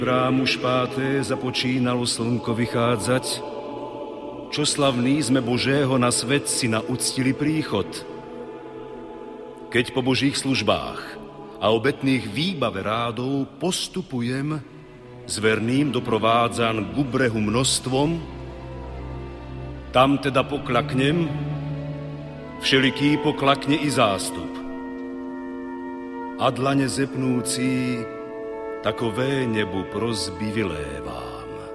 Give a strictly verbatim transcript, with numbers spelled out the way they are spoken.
Rámu špáté započínalo slnko vychádzať, čo slavný sme Božého na svet si na uctili príchod. Keď po Božích službách a obetných výbave rádov postupujem, s verným doprovádzaň ku brehu množstvom, tam teda poklaknem, všeliký poklakne i zástup. A dlane zepnúci takové nebu prosby vylévá.